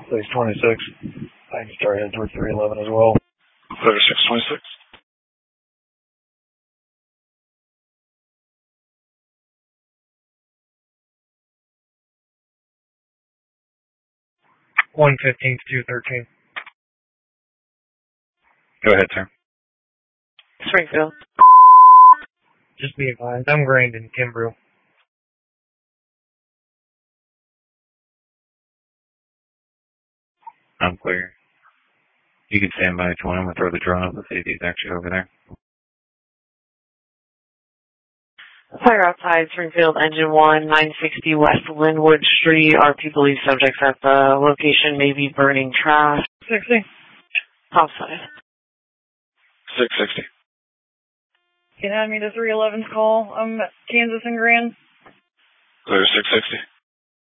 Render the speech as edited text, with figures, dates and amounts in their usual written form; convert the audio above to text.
626. I can start heading towards 311 as well. Clear 626. $115-213. Go ahead, sir. Springfield. Just be advised, I'm Grandin, Kimbrough. I'm clear. You can stand by if you want. I'm going to throw the drone up and see if he's actually over there. Fire outside Springfield, engine 1, 960 West Linwood Street. RP police subjects at the location may be burning trash. 60. Outside. 660. Can you add me to 311's call? I'm at Kansas and Grand. Clear 660.